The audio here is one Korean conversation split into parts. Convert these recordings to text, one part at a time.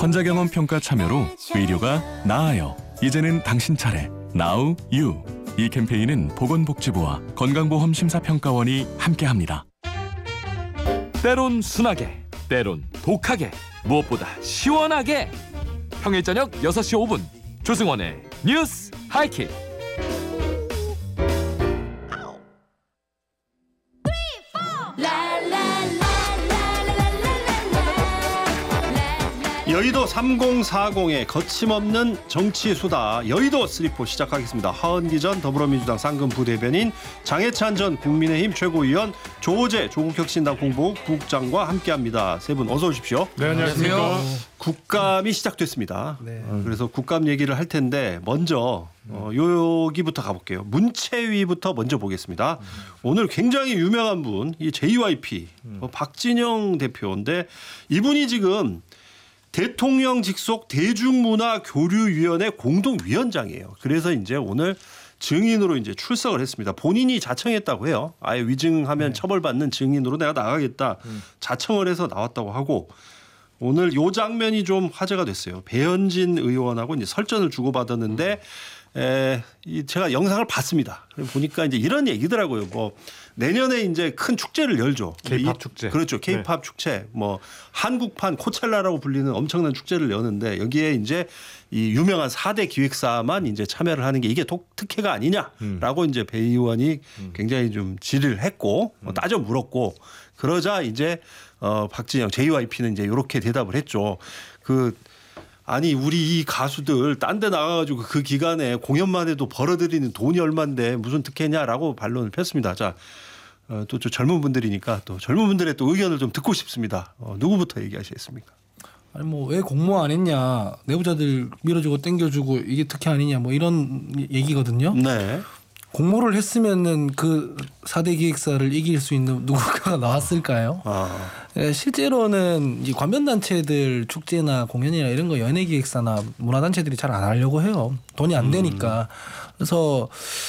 전자경험 평가 참여로 의료가 나아요. 이제는 당신 차례. Now You. 이 캠페인은 보건복지부와 건강보험 심사평가원이 함께합니다. 때론 순하게, 때론 독하게, 무엇보다 시원하게. 평일 저녁 6시 5분 조승원의 뉴스 하이킥. 여의도 3040의 거침없는 정치수다 여의도 3포 시작하겠습니다. 하은기 전 더불어민주당 상근 부대변인, 장해찬 전 국민의힘 최고위원, 조호재 조국혁신당 공보국 부국장과 함께합니다. 세 분 어서 오십시오. 네, 안녕하십니까. 국감이 시작됐습니다. 네. 그래서 국감 얘기를 할 텐데 먼저 여기부터 가볼게요. 문체위부터 먼저 보겠습니다. 오늘 굉장히 유명한 분, 이 JYP 박진영 대표인데 이분이 지금 대통령 직속 대중문화교류위원회 공동위원장이에요. 그래서 이제 오늘 증인으로 이제 출석을 했습니다. 본인이 자청했다고 해요. 아예 위증하면 처벌받는 증인으로 내가 나가겠다. 자청을 해서 나왔다고 하고 오늘 요 장면이 좀 화제가 됐어요. 배현진 의원하고 이제 설전을 주고받았는데 제가 영상을 봤습니다. 보니까 이제 이런 얘기더라고요. 뭐 내년에 이제 큰 축제를 열죠. K-팝 축제. 그렇죠. K-팝 축제. 뭐 한국판 코첼라라고 불리는 엄청난 축제를 여는데 여기에 이제 이 유명한 4대 기획사만 이제 참여를 하는 게 이게 특혜가 아니냐라고 이제 배 의원이 굉장히 좀 질의를 했고 따져 물었고 그러자 이제 박진영 JYP는 이제 이렇게 대답을 했죠. 아니 우리 이 가수들 딴 데 나가가지고 그 기간에 공연만 해도 벌어들이는 돈이 얼만데 무슨 특혜냐라고 반론을 폈습니다. 자, 또 젊은 분들이니까 또 젊은 분들의 또 의견을 좀 듣고 싶습니다. 누구부터 얘기하시겠습니까? 아니 뭐 왜 공모 안 했냐, 내부자들 밀어주고 땡겨주고 이게 특혜 아니냐 뭐 이런 얘기거든요. 네. 공모를 했으면은 그 4대 기획사를 이길 수 있는 누군가가 나왔을까요? 실제로는 이 관변단체들 축제나 공연이나 이런 거 연예기획사나 문화단체들이 잘 안 하려고 해요. 돈이 안 되니까. 그래서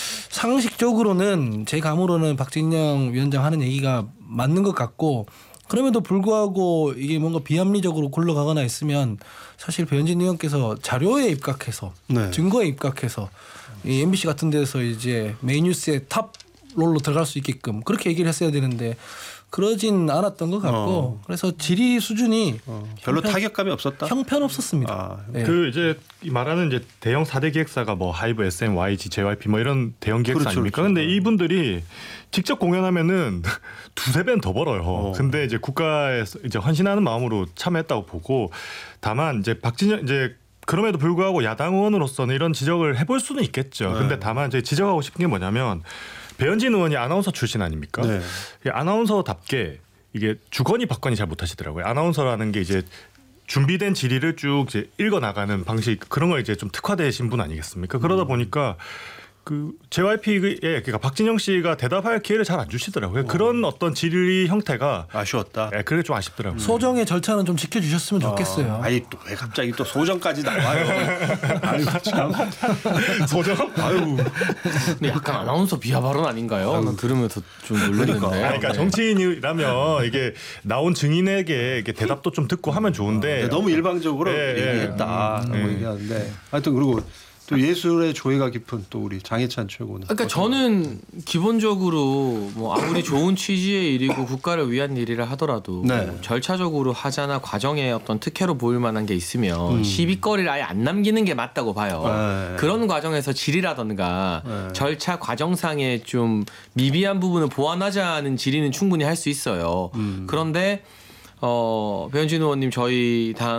상식적으로는 제 감으로는 박진영 위원장 하는 얘기가 맞는 것 같고 그럼에도 불구하고 이게 뭔가 비합리적으로 굴러가거나 있으면 사실 배현진 의원께서 자료에 입각해서 증거에 입각해서 이 MBC 같은 데서 이제 메인 뉴스의 탑 롤로 들어갈 수 있게끔 그렇게 얘기를 했어야 되는데 그러진 않았던 것 같고 그래서 질의 수준이 별로 타격감이 없었다. 형편없었습니다. 네. 그 이제 말하는 이제 대형 4대 기획사가 뭐 하이브, SM, YG, JYP 뭐 이런 대형 기획사 그렇죠, 아닙니까? 그렇죠. 근데 이분들이 직접 공연하면은 두세 배는 더 벌어요. 근데 이제 국가에서 이제 헌신하는 마음으로 참여했다고 보고 다만 이제 박진영 이제 그럼에도 불구하고 야당 의원으로서는 이런 지적을 해볼 수는 있겠죠. 근데 다만 이제 지적하고 싶은 게 뭐냐면 배현진 의원이 아나운서 출신 아닙니까? 네. 아나운서답게 이게 주거니 받거니 잘 못하시더라고요. 아나운서라는 게 이제 준비된 질의를 쭉 이제 읽어 나가는 방식 그런 걸 이제 좀 특화되신 분 아니겠습니까? 그러다 보니까 그 JYP의 그러니까 박진영 씨가 대답할 기회를 잘 안 주시더라고요. 그런 어떤 질의 형태가 아쉬웠다. 네, 그게 좀 아쉽더라고요. 소정의 절차는 좀 지켜주셨으면 좋겠어요. 아니 또 왜 갑자기 또 소정까지 나와요? 아이고 참. 소정? 아유. 근데 약간 아나운서 비하 발언 아닌가요? 들으면서 좀 놀랐는데. 그러니까 정치인이라면 이게 나온 증인에게 이게 대답도 좀 듣고 하면 좋은데 너무 일방적으로 얘기했다라고 얘기하는데 하여튼 그리고 또 예술의 조예가 깊은 또 우리 장해찬 최고는. 그러니까 저는 기본적으로 뭐 아무리 좋은 취지의 일이고 국가를 위한 일이라 하더라도 뭐 절차적으로 하자나 과정에 어떤 특혜로 보일 만한 게 있으면 시비거리를 아예 안 남기는 게 맞다고 봐요. 그런 과정에서 질의라든가 절차 과정상의 좀 미비한 부분을 보완하자는 질의는 충분히 할 수 있어요. 그런데 배현진 의원님 저희 당